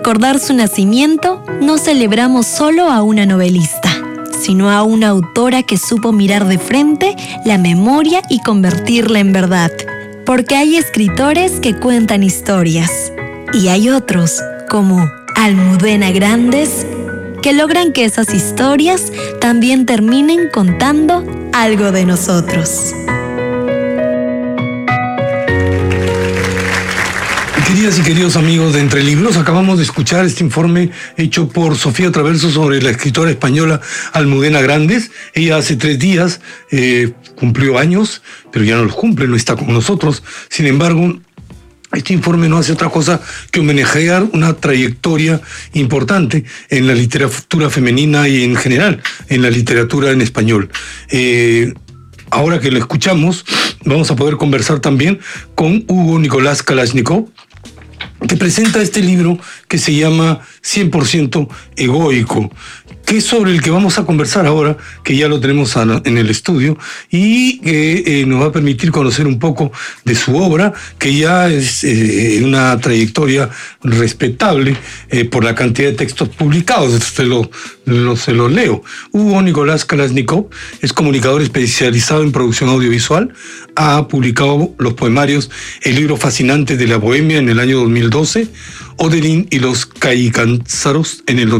recordar su nacimiento, no celebramos solo a una novelista, sino a una autora que supo mirar de frente la memoria y convertirla en verdad. Porque hay escritores que cuentan historias, y hay otros, como Almudena Grandes, que logran que esas historias también terminen contando algo de nosotros. Queridas y queridos amigos de Entre Libros, acabamos de escuchar este informe hecho por Sofía Traverso sobre la escritora española Almudena Grandes. Ella hace 3 días cumplió años, pero ya no los cumple, no está con nosotros. Sin embargo, este informe no hace otra cosa que homenajear una trayectoria importante en la literatura femenina y en general en la literatura en español. Ahora que lo escuchamos, vamos a poder conversar también con Hugo Nicolás Kalashnikov, que presenta este libro que se llama 100% egoico, que es sobre el que vamos a conversar ahora, que ya lo tenemos en el estudio, y que nos va a permitir conocer un poco de su obra, que ya es una trayectoria respetable por la cantidad de textos publicados. Se lo leo. Hugo Nicolás Kalashnikov es comunicador especializado en producción audiovisual. Ha publicado los poemarios El libro fascinante de la bohemia en el año 2012, Odelin y los Caicanzaros en el